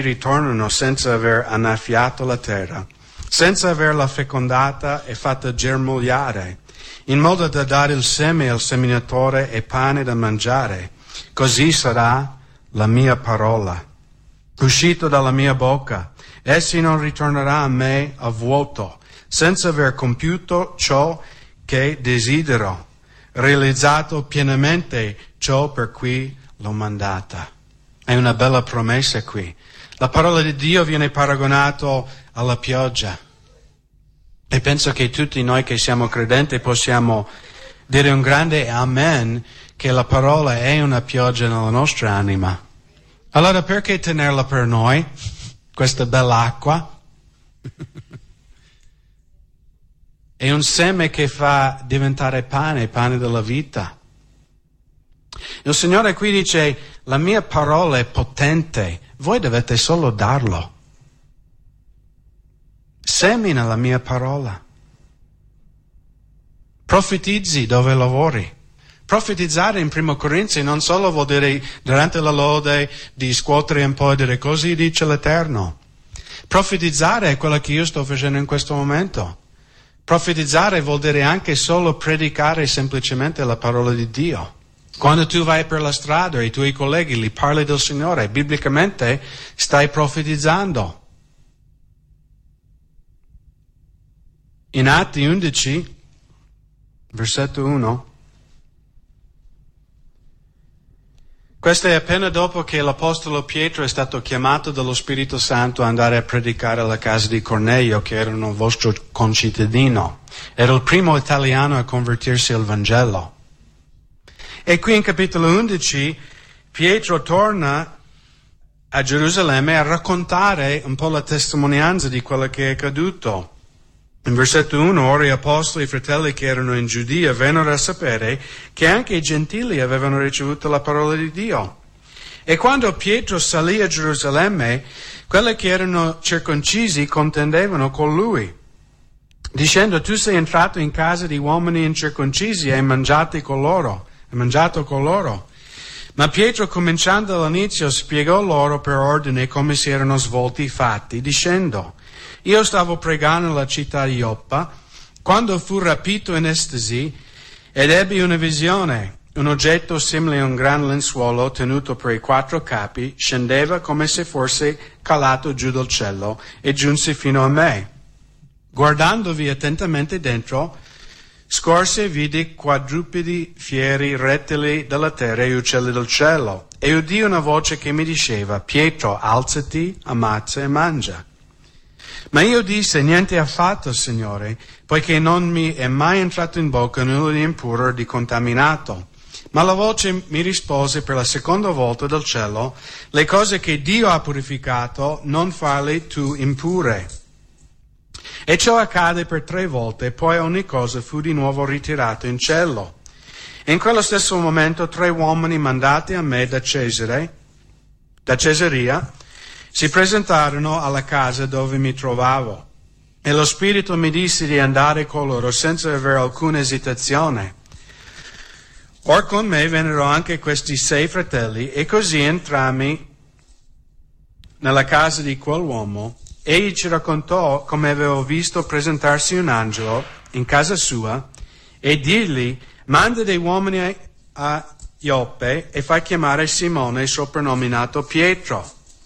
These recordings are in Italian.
ritornano senza aver annaffiato la terra, senza averla fecondata e fatta germogliare, in modo da dare il seme al seminatore e pane da mangiare. Così sarà la mia parola, uscito dalla mia bocca. Essi non ritornerà a me a vuoto, senza aver compiuto ciò che desidero, realizzato pienamente ciò per cui l'ho mandata. È una bella promessa qui. La parola di Dio viene paragonato alla pioggia. E penso che tutti noi che siamo credenti possiamo dire un grande amen che la parola è una pioggia nella nostra anima. Allora perché tenerla per noi, questa bella acqua? È un seme che fa diventare pane della vita. Il Signore qui dice, la mia parola è potente, voi dovete solo darlo. Semina la mia parola. Profetizzi dove lavori. Profetizzare in 1 Corinzi non solo vuol dire durante la lode di scuotere un po' e dire così dice l'Eterno. Profetizzare è quello che io sto facendo in questo momento. Profetizzare vuol dire anche solo predicare semplicemente la parola di Dio. Quando tu vai per la strada e i tuoi colleghi li parli del Signore, biblicamente stai profetizzando. In Atti 11, versetto 1, questo è appena dopo che l'Apostolo Pietro è stato chiamato dallo Spirito Santo ad andare a predicare alla casa di Cornelio, che era un vostro concittadino. Era il primo italiano a convertirsi al Vangelo. E qui in capitolo 11 Pietro torna a Gerusalemme a raccontare un po' la testimonianza di quello che è accaduto. In versetto 1, ora gli apostoli e i fratelli che erano in Giudea vennero a sapere che anche i gentili avevano ricevuto la parola di Dio. E quando Pietro salì a Gerusalemme, quelli che erano circoncisi contendevano con lui, dicendo, tu sei entrato in casa di uomini incirconcisi e hai mangiato con loro. Ma Pietro, cominciando all'inizio, spiegò loro per ordine come si erano svolti i fatti, dicendo, io stavo pregando nella città di Ioppa, quando fu rapito in estasi, ed ebbi una visione. Un oggetto simile a un gran lenzuolo tenuto per i 4 capi scendeva come se fosse calato giù dal cielo e giunse fino a me. Guardandovi attentamente dentro, scorse e vidi quadrupedi, fieri, rettili della terra e uccelli del cielo. E udì una voce che mi diceva, Pietro, alzati, ammazza e mangia. Ma io disse, niente affatto, Signore, poiché non mi è mai entrato in bocca nulla di impuro o di contaminato. Ma la voce mi rispose per la seconda volta dal cielo, le cose che Dio ha purificato, non farle tu impure. E ciò accade per 3 volte, poi ogni cosa fu di nuovo ritirata in cielo. E in quello stesso momento 3 uomini mandati a me da Cesarea, si presentarono alla casa dove mi trovavo. E lo Spirito mi disse di andare con loro senza avere alcuna esitazione. Or con me vennero anche questi 6 fratelli, e così entrammi nella casa di quell'uomo. Egli ci raccontò come avevo visto presentarsi un angelo in casa sua e dirgli, manda dei uomini a Ioppe e fai chiamare Simone, soprannominato Pietro.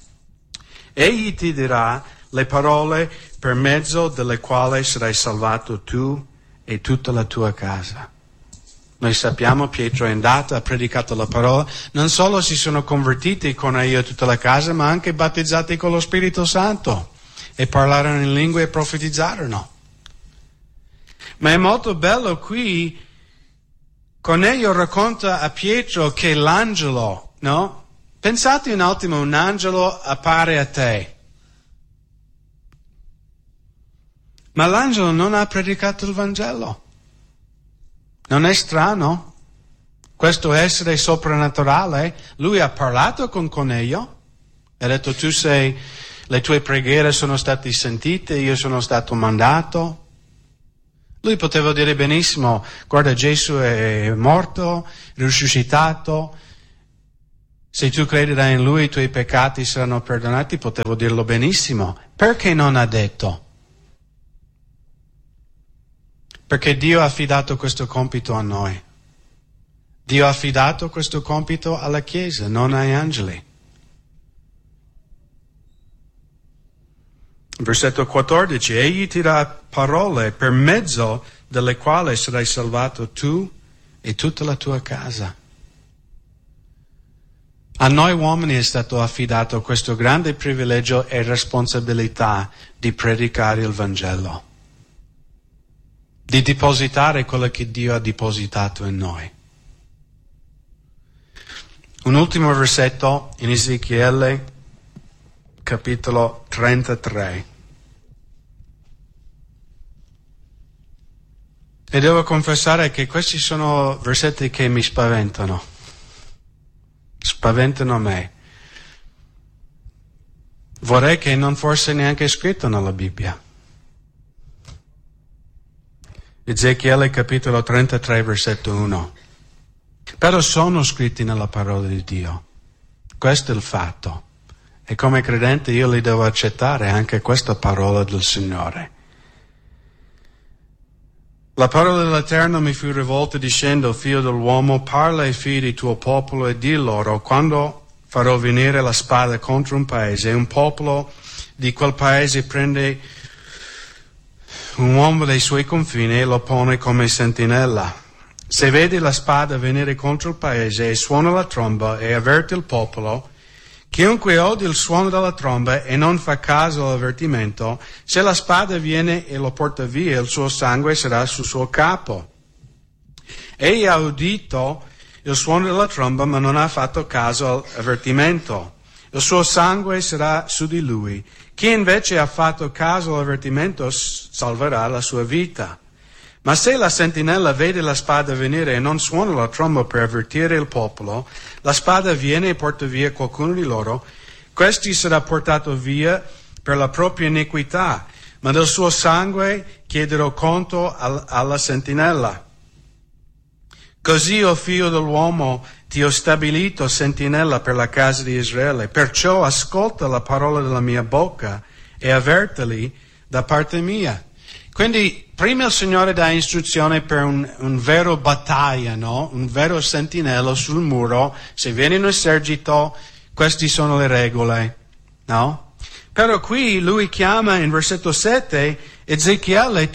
Egli ti dirà le parole per mezzo delle quali sarai salvato tu e tutta la tua casa. Noi sappiamo, Pietro è andato, ha predicato la parola, non solo si sono convertiti con io e tutta la casa, ma anche battezzati con lo Spirito Santo e parlarono in lingue e profetizzarono. Ma è molto bello qui, Cornelio racconta a Pietro che l'angelo, no? Pensate un attimo, un angelo appare a te. Ma l'angelo non ha predicato il Vangelo. Non è strano? Questo essere soprannaturale, lui ha parlato con Cornelio, ha detto le tue preghiere sono state sentite, io sono stato mandato. Lui poteva dire benissimo, guarda Gesù è morto, risuscitato, Se tu crederai in Lui, i tuoi peccati saranno perdonati, potevo dirlo benissimo. Perché non ha detto? Perché Dio ha affidato questo compito a noi. Dio ha affidato questo compito alla Chiesa, non agli angeli. Versetto 14, egli ti dà parole per mezzo delle quali sarai salvato tu e tutta la tua casa. A noi uomini è stato affidato questo grande privilegio e responsabilità di predicare il Vangelo, di depositare quello che Dio ha depositato in noi. Un ultimo versetto in Ezechiele, capitolo 33. E devo confessare che questi sono versetti che mi spaventano me. Vorrei che non fosse neanche scritto nella Bibbia. Ezechiele capitolo 33 versetto 1. Però sono scritti nella parola di Dio. Questo è il fatto. E come credente io li devo accettare anche questa parola del Signore. La parola dell'Eterno mi fu rivolta dicendo, figlio dell'uomo, parla ai figli del tuo popolo e di loro, quando farò venire la spada contro un paese, e un popolo di quel paese prende un uomo dei suoi confini e lo pone come sentinella. Se vedi la spada venire contro il paese e suona la tromba e avverte il popolo, chiunque odia il suono della tromba e non fa caso all'avvertimento, se la spada viene e lo porta via, il suo sangue sarà sul suo capo. Egli ha udito il suono della tromba, ma non ha fatto caso all'avvertimento. Il suo sangue sarà su di lui. Chi invece ha fatto caso all'avvertimento salverà la sua vita. Ma se la sentinella vede la spada venire e non suona la tromba per avvertire il popolo, la spada viene e porta via qualcuno di loro, questi sarà portato via per la propria iniquità, ma del suo sangue chiederò conto alla sentinella. Così, o figlio dell'uomo, ti ho stabilito sentinella per la casa di Israele, perciò ascolta la parola della mia bocca e avvertili da parte mia. Quindi prima il Signore dà istruzione per un vero battaglia, no? Un vero sentinello sul muro. Se viene un esercito, queste sono le regole, no? Però qui lui chiama in versetto 7, Ezechiele,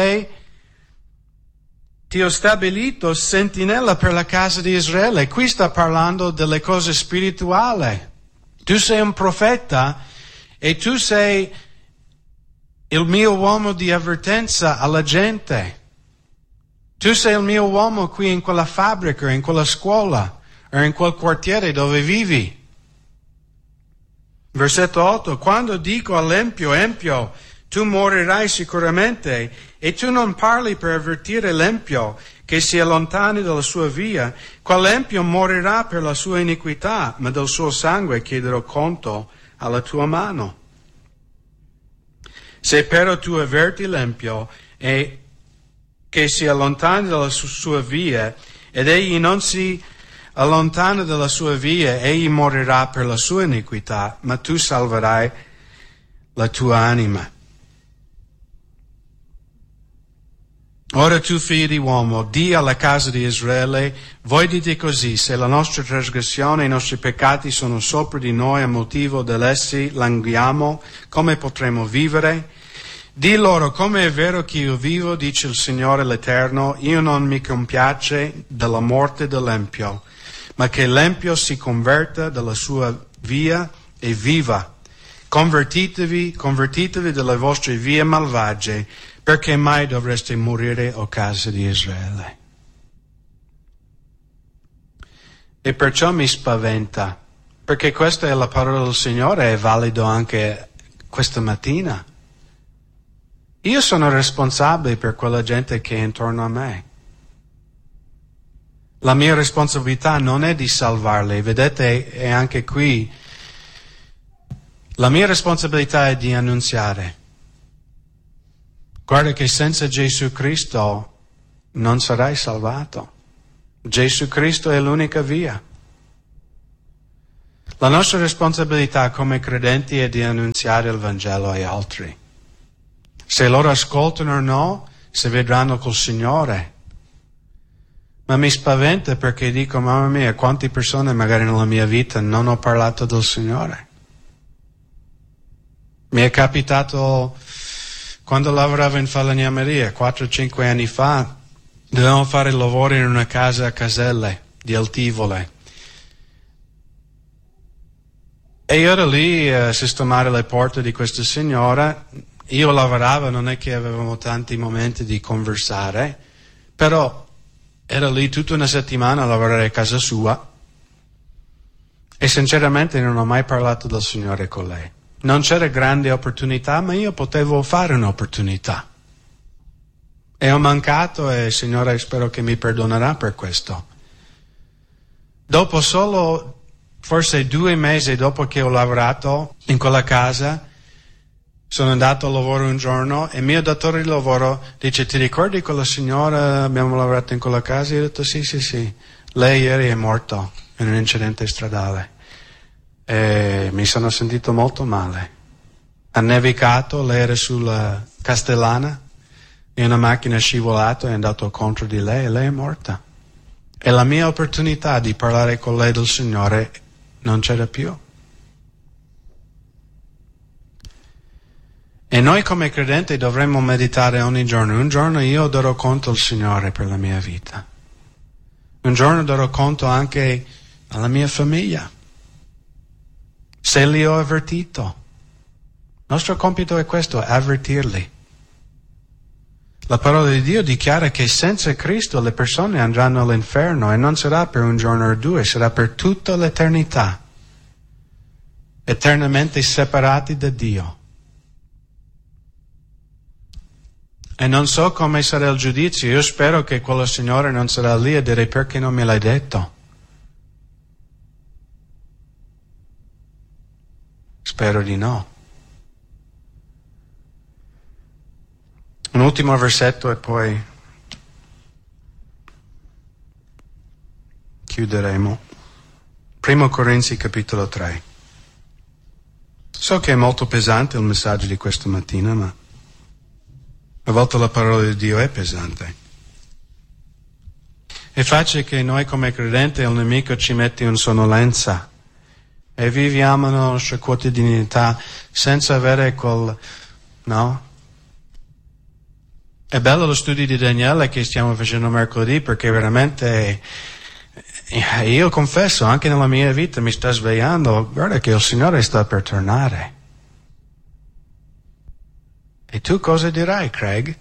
ti ho stabilito sentinella per la casa di Israele. Qui sta parlando delle cose spirituali. Tu sei un profeta e tu sei il mio uomo di avvertenza alla gente. Tu sei il mio uomo qui in quella fabbrica, in quella scuola, o in quel quartiere dove vivi. Versetto 8. Quando dico all'empio, empio, tu morirai sicuramente, e tu non parli per avvertire l'empio che si allontani dalla sua via, quell'empio morirà per la sua iniquità, ma del suo sangue chiederò conto alla tua mano. Se però tu avverti l'empio e che si allontani dalla sua via, ed egli non si allontana dalla sua via, egli morirà per la sua iniquità, ma tu salverai la tua anima. Ora tu, figlio di uomo, di alla casa di Israele, voi dite così, se la nostra trasgressione e i nostri peccati sono sopra di noi a motivo dell'essi languiamo, come potremo vivere? Di loro, come è vero che io vivo, dice il Signore l'Eterno, io non mi compiace della morte dell'empio, ma che l'empio si converta dalla sua via e viva. Convertitevi dalle vostre vie malvagie, perché mai dovreste morire, o casa di Israele? E perciò mi spaventa, perché questa è la parola del Signore, è valido anche questa mattina. Io sono responsabile per quella gente che è intorno a me. La mia responsabilità non è di salvarli, vedete, è anche qui. La mia responsabilità è di annunziare. Guarda che senza Gesù Cristo non sarai salvato. Gesù Cristo è l'unica via. La nostra responsabilità come credenti è di annunziare il Vangelo agli altri. Se loro ascoltano o no, se vedranno col Signore. Ma mi spaventa perché dico, mamma mia, quante persone magari nella mia vita non ho parlato del Signore. Mi è capitato quando lavoravo in falegnameria, 4-5 anni fa, dovevamo fare lavoro in una casa a Caselle di Altivole. E io ero lì a sistemare le porte di questa signora. Io lavoravo, non è che avevamo tanti momenti di conversare, però ero lì tutta una settimana a lavorare a casa sua e sinceramente non ho mai parlato del Signore con lei. Non c'era grande opportunità, ma io potevo fare un'opportunità. E ho mancato e il Signore spero che mi perdonerà per questo. Dopo solo forse 2 mesi dopo che ho lavorato in quella casa, sono andato a lavoro un giorno e il mio datore di lavoro dice: ti ricordi quella signora, abbiamo lavorato in quella casa? Io ho detto sì, lei ieri è morta in un incidente stradale e mi sono sentito molto male. Ha nevicato, lei era sulla Castellana e una macchina è scivolato e è andato contro di lei e lei è morta. E la mia opportunità di parlare con lei del Signore non c'era più. E noi come credenti dovremmo meditare ogni giorno. Un giorno io darò conto al Signore per la mia vita. Un giorno darò conto anche alla mia famiglia. Se li ho avvertito. Il nostro compito è questo, avvertirli. La parola di Dio dichiara che senza Cristo le persone andranno all'inferno e non sarà per un giorno o 2, sarà per tutta l'eternità. Eternamente separati da Dio. E non so come sarà il giudizio, io spero che quello Signore non sarà lì a dire perché non me l'hai detto. Spero di no. Un ultimo versetto e poi chiuderemo. 1 Corinzi capitolo 3. So che è molto pesante il messaggio di questa mattina, ma a volte la parola di Dio è pesante. È facile che noi come credenti il nemico ci mette in sonnolenza e viviamo la nostra quotidianità senza avere quel... no? È bello lo studio di Daniele che stiamo facendo mercoledì perché veramente io confesso anche nella mia vita mi sta svegliando, guarda che il Signore sta per tornare. E tu cosa dirai, Craig?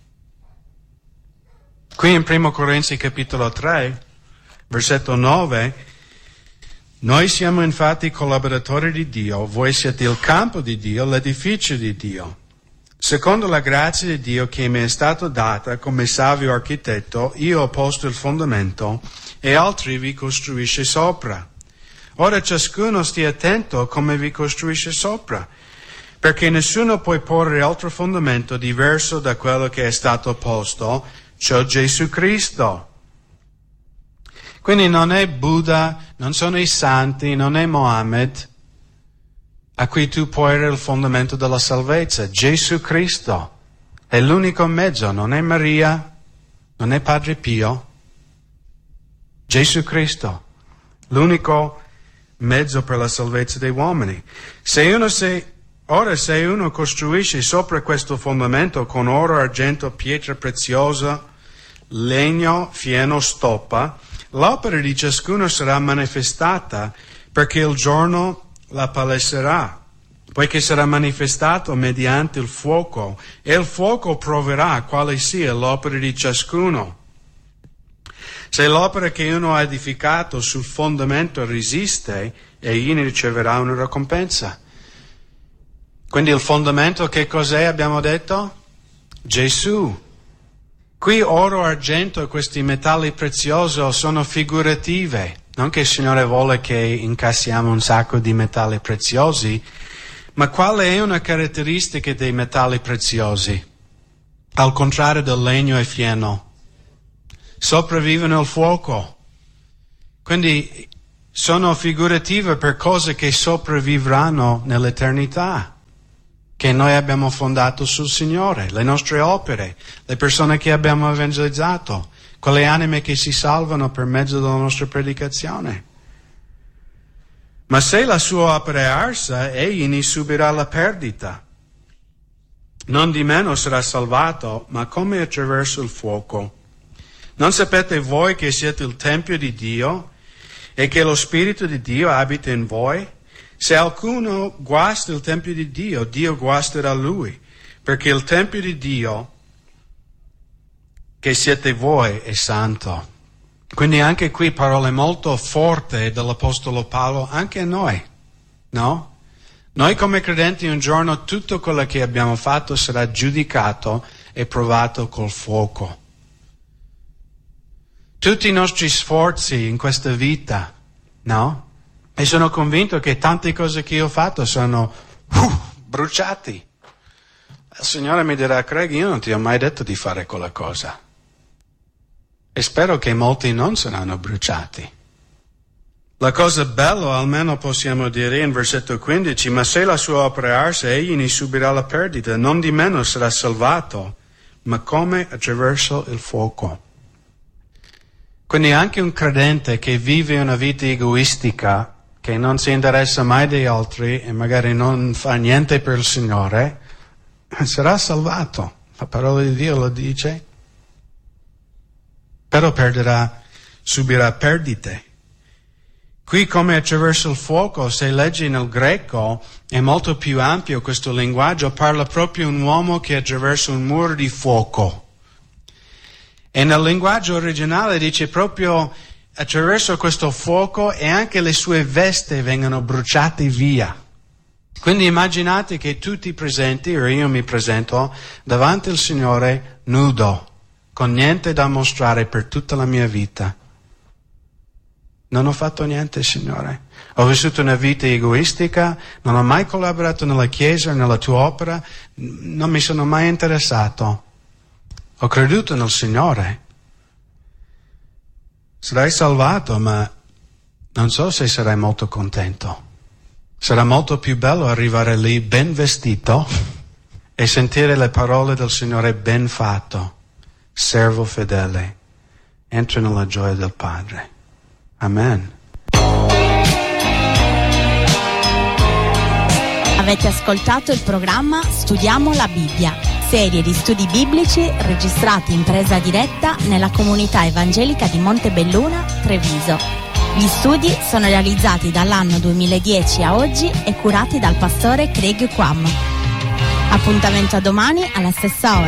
Qui in 1 Corinzi capitolo 3, versetto 9, noi siamo infatti collaboratori di Dio, voi siete il campo di Dio, l'edificio di Dio. Secondo la grazia di Dio che mi è stata data come savio architetto, io ho posto il fondamento e altri vi costruisce sopra. Ora ciascuno stia attento come vi costruisce sopra, perché nessuno può porre altro fondamento diverso da quello che è stato posto, cioè Gesù Cristo. Quindi non è Buddha, non sono i santi, non è Mohammed a cui tu puoi avere il fondamento della salvezza. Gesù Cristo è l'unico mezzo, non è Maria, non è Padre Pio. Gesù Cristo, l'unico mezzo per la salvezza degli uomini. Ora se uno costruisce sopra questo fondamento con oro, argento, pietra preziosa, legno, fieno, stoppa, l'opera di ciascuno sarà manifestata perché il giorno la paleserà, poiché sarà manifestato mediante il fuoco, e il fuoco proverà quale sia l'opera di ciascuno. Se l'opera che uno ha edificato sul fondamento resiste, egli ne riceverà una ricompensa. Quindi il fondamento che cos'è, abbiamo detto? Gesù. Qui oro, argento e questi metalli preziosi sono figurative. Non che il Signore vuole che incassiamo un sacco di metalli preziosi, ma quale è una caratteristica dei metalli preziosi? Al contrario del legno e fieno, sopravvivono al fuoco. Quindi sono figurative per cose che sopravvivranno nell'eternità, che noi abbiamo fondato sul Signore, le nostre opere, le persone che abbiamo evangelizzato, quelle anime che si salvano per mezzo della nostra predicazione. Ma se la sua opera è arsa, egli ne subirà la perdita. Non di meno sarà salvato, ma come attraverso il fuoco. Non sapete voi che siete il Tempio di Dio e che lo Spirito di Dio abita in voi? Se qualcuno guasta il Tempio di Dio, Dio guasterà lui, perché il Tempio di Dio che siete voi è santo. Quindi anche qui parole molto forti dell'Apostolo Paolo, anche a noi, no? Noi come credenti un giorno tutto quello che abbiamo fatto sarà giudicato e provato col fuoco. Tutti i nostri sforzi in questa vita, no? E sono convinto che tante cose che io ho fatto sono bruciati. Il Signore mi dirà, Craig, io non ti ho mai detto di fare quella cosa. E spero che molti non saranno bruciati. La cosa bella, almeno possiamo dire in versetto 15, ma se la sua opera è arsa, egli ne subirà la perdita, non di meno sarà salvato, ma come attraverso il fuoco. Quindi anche un credente che vive una vita egoistica, che non si interessa mai degli altri e magari non fa niente per il Signore, sarà salvato. La parola di Dio lo dice. Però subirà perdite. Qui come attraverso il fuoco, se leggi nel greco, è molto più ampio questo linguaggio, parla proprio un uomo che attraversa un muro di fuoco. E nel linguaggio originale dice proprio attraverso questo fuoco e anche le sue vesti vengono bruciate via. Quindi immaginate che tutti presenti, o io mi presento, davanti al Signore nudo, con niente da mostrare per tutta la mia vita. Non ho fatto niente, Signore. Ho vissuto una vita egoistica, non ho mai collaborato nella Chiesa, nella tua opera, non mi sono mai interessato. Ho creduto nel Signore. Sarai salvato, ma non so se sarai molto contento. Sarà molto più bello arrivare lì ben vestito e sentire le parole del Signore: ben fatto, servo fedele, entra nella gioia del Padre. Amen. Avete ascoltato il programma Studiamo la Bibbia, serie di studi biblici registrati in presa diretta nella comunità evangelica di Montebelluna, Treviso. Gli studi sono realizzati dall'anno 2010 a oggi e curati dal pastore Craig Quam. Appuntamento a domani alla stessa ora.